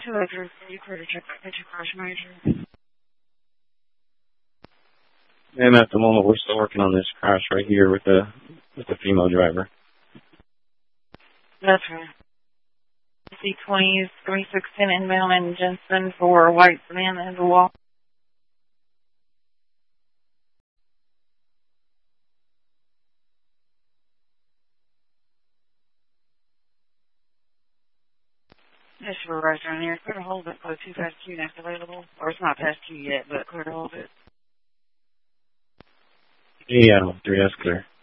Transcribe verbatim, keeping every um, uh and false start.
two oh three, you clear to check back into crash major. And at the moment, we're still working on this crash right here with the with the female driver. That's right. C twenty, three six ten inbound and Jensen for white man in the wall. Yes, we're right down here. Clear to hold it. Code two past Q next available. Or it's not past Q yet, but clear to hold it. Yeah, three, that's clear.